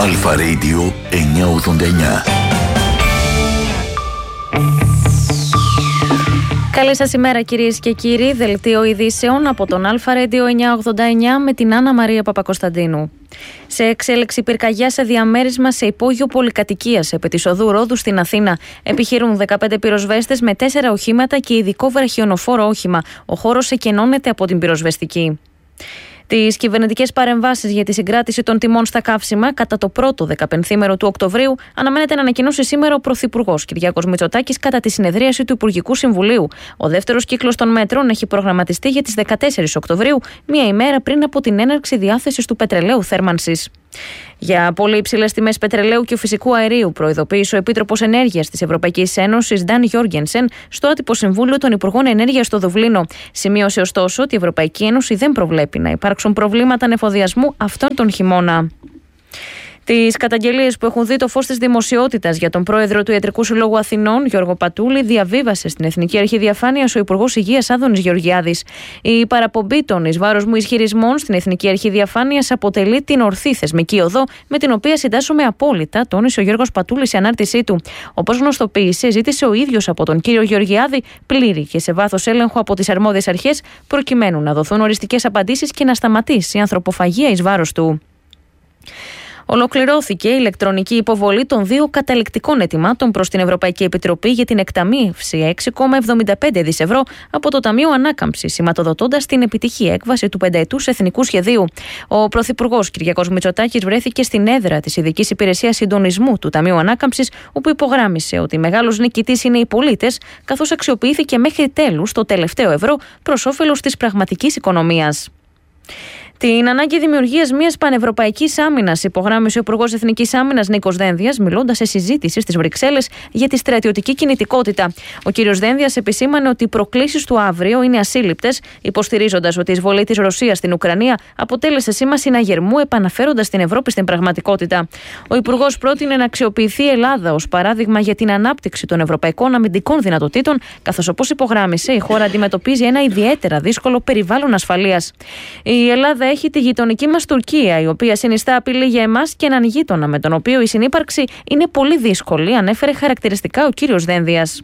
Αλφα Radio 989. Καλή σας ημέρα κυρίες και κύριοι, δελτίο ειδήσεων από τον Αλφα Radio 989 με την Άννα Μαρία Παπακοσταντίνου. Σε εξέλιξη πυρκαγιά σε διαμέρισμα σε υπόγειο πολυκατοικίας επί της οδού Ρόδου στην Αθήνα. Επιχειρούν 15 πυροσβέστες με 4 οχήματα και ειδικό βραχιονοφόρο όχημα. Ο χώρος εκενώνεται από την πυροσβεστική. Τις κυβερνητικές παρεμβάσεις για τη συγκράτηση των τιμών στα καύσιμα κατά το πρώτο 15ήμερο του Οκτωβρίου αναμένεται να ανακοινώσει σήμερα ο Πρωθυπουργός Κυριάκος Μητσοτάκης κατά τη συνεδρίαση του Υπουργικού Συμβουλίου. Ο δεύτερος κύκλος των μέτρων έχει προγραμματιστεί για τις 14 Οκτωβρίου, μία ημέρα πριν από την έναρξη διάθεσης του πετρελαίου θέρμανσης. Για πολύ υψηλές τιμές πετρελαίου και φυσικού αερίου, προειδοποίησε ο Επίτροπος Ενέργειας της Ευρωπαϊκής Ένωσης, Νταν Γιόργενσεν, στο άτυπο Συμβούλιο των Υπουργών Ενέργειας στο Δουβλίνο. Σημείωσε ωστόσο ότι η Ευρωπαϊκή Ένωση δεν προβλέπει να υπάρξουν προβλήματα ανεφοδιασμού αυτόν τον χειμώνα. Τις καταγγελίες που έχουν δει το φως της δημοσιότητας για τον πρόεδρο του Ιατρικού Συλλόγου Αθηνών, Γιώργο Πατούλη, διαβίβασε στην Εθνική Αρχή Διαφάνειας ο Υπουργός Υγείας Άδωνης Γεωργιάδης. Η παραπομπή των εις βάρος μου ισχυρισμών στην Εθνική Αρχή Διαφάνειας αποτελεί την ορθή θεσμική οδό με την οποία συντάσσομαι απόλυτα, τόνισε ο Γιώργος Πατούλης σε ανάρτησή του. Όπως γνωστοποίησε, ζήτησε ο ίδιος από τον κύριο Γεωργιάδη πλήρη και σε βάθος έλεγχο από τις αρμόδιες αρχές, προκειμένου να δοθούν οριστικές απαντήσεις και να σταματήσει η ανθρωποφαγία εις βάρος του. Ολοκληρώθηκε η ηλεκτρονική υποβολή των 2 καταληκτικών αιτημάτων προς την Ευρωπαϊκή Επιτροπή για την εκταμείευση 6,75 δις ευρώ από το Ταμείο Ανάκαμψης, σηματοδοτώντας την επιτυχή έκβαση του 5ετούς εθνικού σχεδίου. Ο Πρωθυπουργός Κυριάκος Μητσοτάκης βρέθηκε στην έδρα της Ειδικής Υπηρεσίας Συντονισμού του Ταμείου Ανάκαμψης, όπου υπογράμμισε ότι μεγάλος νικητής είναι οι πολίτες, καθώς αξιοποιήθηκε μέχρι τέλους το τελευταίο ευρώ προς όφελος της πραγματικής οικονομίας. Την ανάγκη δημιουργίας μιας πανευρωπαϊκής άμυνας υπογράμμισε ο Υπουργός Εθνικής Άμυνας Νίκος Δένδιας, μιλώντας σε συζήτηση στις Βρυξέλλες για τη στρατιωτική κινητικότητα. Ο κ. Δένδιας επισήμανε ότι οι προκλήσεις του αύριο είναι ασύλληπτες, υποστηρίζοντας ότι η εισβολή της Ρωσίας στην Ουκρανία αποτέλεσε σήμα συναγερμού, επαναφέροντας την Ευρώπη στην πραγματικότητα. Ο Υπουργός πρότεινε να αξιοποιηθεί η Ελλάδα ως παράδειγμα για την ανάπτυξη των ευρωπαϊκών αμυντικών δυνατοτήτων, καθώς όπως υπογράμμισε, η χώρα αντιμετωπίζει ένα ιδιαίτερα δύσκολο περιβάλλον ασφαλείας. Η Ελλάδα έχει τη γειτονική μας Τουρκία, η οποία συνιστά απειλή για εμάς και έναν γείτονα με τον οποίο η συνύπαρξη είναι πολύ δύσκολη, ανέφερε χαρακτηριστικά ο κύριος Δένδιας.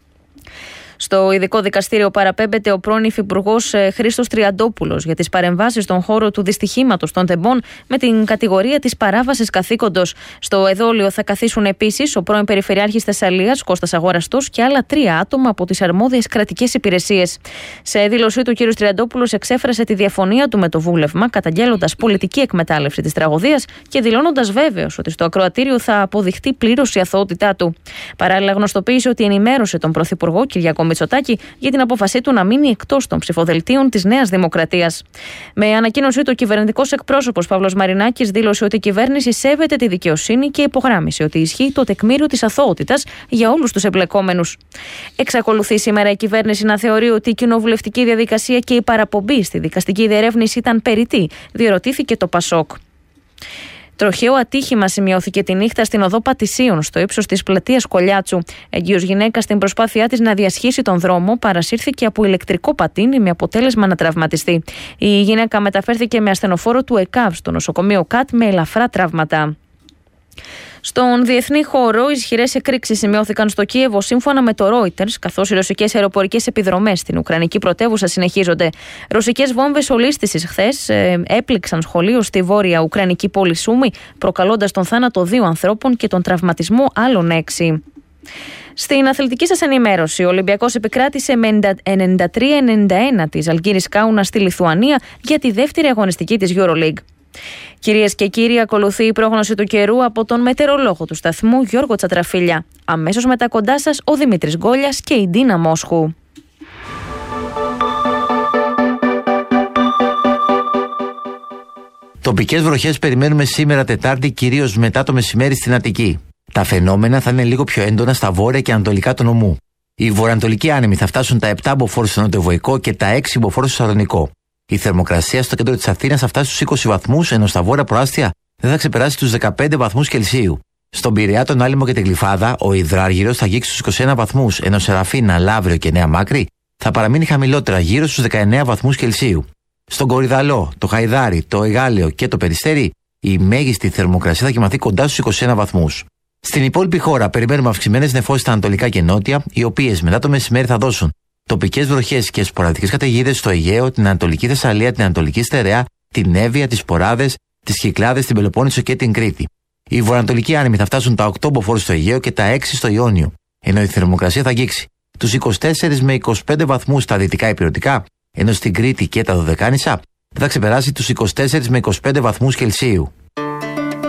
Στο ειδικό δικαστήριο παραπέμπεται ο πρώην υφυπουργός Χρήστος Τριαντόπουλος για τις παρεμβάσεις στον χώρο του δυστυχήματος των Τεμπών με την κατηγορία της παράβασης καθήκοντος. Στο εδόλιο θα καθίσουν επίσης ο πρώην Περιφερειάρχης Θεσσαλίας Κώστας Αγοραστός και άλλα 3 άτομα από τις αρμόδιες κρατικές υπηρεσίες. Σε δήλωσή του, ο κ. Τριαντόπουλος εξέφρασε τη διαφωνία του με το βούλευμα, καταγγέλλοντας πολιτική εκμετάλλευση της τραγωδίας και δηλώνοντας βέβαιος ότι στο ακροατήριο θα αποδειχτεί πλήρως η αθωότητά του. Παράλληλα, γνωστοποίησε ότι ενημέρωσε τον Πρωθυπουργό Κυριάκο Μητσοτάκη για την απόφασή του να μείνει εκτός των ψηφοδελτίων της Νέας Δημοκρατίας. Με ανακοίνωσή του, ο κυβερνητικός εκπρόσωπος Παύλος Μαρινάκης δήλωσε ότι η κυβέρνηση σέβεται τη δικαιοσύνη και υπογράμμισε ότι ισχύει το τεκμήριο της αθωότητας για όλους τους εμπλεκόμενους. Εξακολουθεί σήμερα η κυβέρνηση να θεωρεί ότι η κοινοβουλευτική διαδικασία και η παραπομπή στη δικαστική διερεύνηση ήταν περιττή, διερωτήθηκε το Πασόκ. Τροχαίο ατύχημα σημειώθηκε τη νύχτα στην οδό Πατησίων, στο ύψος της πλατείας Κολιάτσου. Έγκυος γυναίκα, στην προσπάθειά της να διασχίσει τον δρόμο, παρασύρθηκε από ηλεκτρικό πατίνι με αποτέλεσμα να τραυματιστεί. Η γυναίκα μεταφέρθηκε με ασθενοφόρο του ΕΚΑΒ στο νοσοκομείο ΚΑΤ με ελαφρά τραύματα. Στον διεθνή χώρο, ισχυρές εκρήξεις σημειώθηκαν στο Κίεβο σύμφωνα με το Reuters, καθώς οι ρωσικές αεροπορικές επιδρομές στην Ουκρανική πρωτεύουσα συνεχίζονται. Ρωσικές βόμβες ολίσθησης χθες έπληξαν σχολείο στη βόρεια Ουκρανική πόλη Σούμι, προκαλώντας τον θάνατο 2 ανθρώπων και τον τραυματισμό άλλων 6. Στην αθλητική σας ενημέρωση, ο Ολυμπιακός επικράτησε με 93-91 της Ζαλγκίρις Κάουνα στη Λιθουανία για τη δεύτερη αγωνιστική της EuroLeague. Κυρίες και κύριοι, ακολουθεί η πρόγνωση του καιρού από τον μετεωρολόγο του σταθμού Γιώργο Τσατραφίλια. Αμέσως μετά κοντά σας ο Δημήτρης Γκόλιας και η Ντίνα Μόσχου. Τοπικές βροχές περιμένουμε σήμερα Τετάρτη, κυρίως μετά το μεσημέρι στην Αττική. Τα φαινόμενα θα είναι λίγο πιο έντονα στα βόρεια και ανατολικά του νομού. Οι βορειοανατολικοί άνεμοι θα φτάσουν τα 7 μποφόρ στο νοτιοβοϊκό και τα 6 μποφόρ στο Σαλονικό. Η θερμοκρασία στο κέντρο της Αθήνας θα φτάσει στους 20 βαθμούς, ενώ στα βόρεια προάστια δεν θα ξεπεράσει τους 15 βαθμούς Κελσίου. Στον Πειραιά, τον Άλυμο και την Γλυφάδα, ο υδράργυρος θα αγγίξει στους 21 βαθμούς, ενώ σε Ραφίνα, Λαύριο και Νέα Μάκρη θα παραμείνει χαμηλότερα, γύρω στους 19 βαθμούς Κελσίου. Στον Κορυδαλό, το Χαϊδάρι, το Εγάλεο και το Περιστέρι Η μέγιστη θερμοκρασία θα κοιμαθεί κοντά στους 21 βαθμούς. Στην υπόλοιπη χώρα περιμένουμε αυξημένες νεφώσεις στα ανατολικά και νότια, οι οποίες μετά το μεσημέρι θα δώσουν τοπικές βροχές και σποραδικές καταιγίδες στο Αιγαίο, την Ανατολική Θεσσαλία, την Ανατολική Στερεά, την Εύβοια, τις Ποράδες, τις Κυκλάδες, την Πελοπόννησο και την Κρήτη. Οι βορειοανατολικοί άνεμοι θα φτάσουν τα 8 μποφόρ στο Αιγαίο και τα 6 στο Ιόνιο, ενώ η θερμοκρασία θα αγγίξει τους 24 με 25 βαθμούς στα δυτικά ηπειρωτικά, ενώ στην Κρήτη και τα Δωδεκάνησα θα ξεπεράσει τους 24 με 25 βαθμούς Κελσίου.